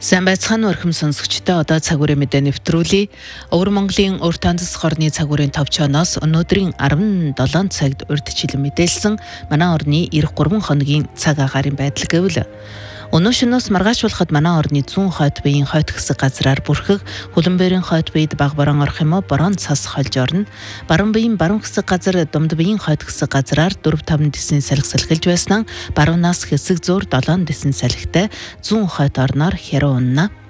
Сайн байцгаана уу өрхөм сонсогчдоо, одоо цагуурын мэдээ нэвтрүүлье. Өвөр Монголын урт танцс хорны цагуурын товчооноос өнөөдрийн 17 цагт урьдчилан мэдээлсэн манай орны 93 хоногийн цаг агаарын байдал гэвэл өнөө шөнөөс маргааш болоход манай орны 100 хойд биеийн хойд хэсэг газраар бүрхэг, хөлбөмбөрийн хойд биед баг борон орох юм уу, борон цас хольж орно. Баруун биеийн баруун хэсэг газар, думд биеийн хойд хэсэг газраар 4-5 десийн салхи салхилж байснаа баруунаас хэсэг зуур 7 десийн салхитай 100 хойд орноор хяруу унана.